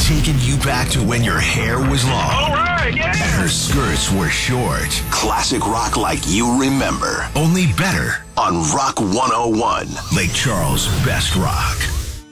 taking you back to when your hair was long. All right, yeah. And her skirts were short. Classic rock like you remember. Only better On Rock 101. Lake Charles' best rock.